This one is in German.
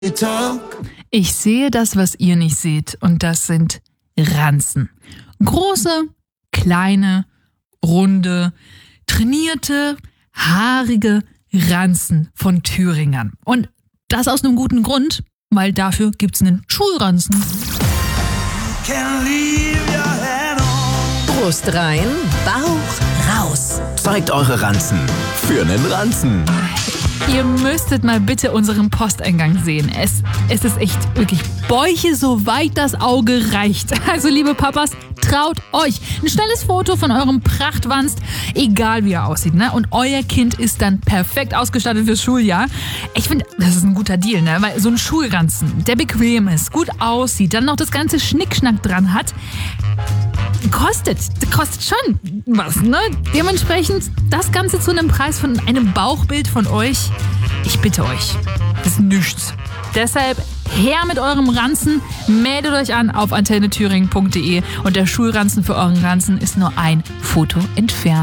Ich sehe das, was ihr nicht seht, und das sind Ranzen. Große, kleine, runde, trainierte, haarige Ranzen von Thüringern. Und das aus einem guten Grund, weil dafür gibt's einen Schulranzen. Brust rein, Bauch raus. Zeigt eure Ranzen für einen Ranzen. Ihr müsstet mal bitte unseren Posteingang sehen. Es ist echt wirklich Bäuche, soweit das Auge reicht. Also liebe Papas, traut euch. Ein schnelles Foto von eurem Prachtwanst, egal wie er aussieht, ne? Und euer Kind ist dann perfekt ausgestattet fürs Schuljahr. Ich finde, das ist ein guter Deal, ne? Weil so ein Schulranzen, der bequem ist, gut aussieht, dann noch das ganze Schnickschnack dran hat, kostet schon was, ne? Dementsprechend das Ganze zu einem Preis von einem Bauchbild von euch. Ich bitte euch, das ist nichts. Deshalb her mit eurem Ranzen, meldet euch an auf antennethüringen.de und der Schulranzen für euren Ranzen ist nur ein Foto entfernt.